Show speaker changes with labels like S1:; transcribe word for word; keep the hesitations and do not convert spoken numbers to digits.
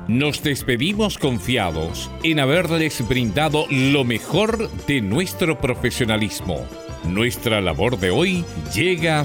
S1: Nos despedimos confiados en haberles brindado lo mejor de nuestro profesionalismo. Nuestra labor de hoy llega a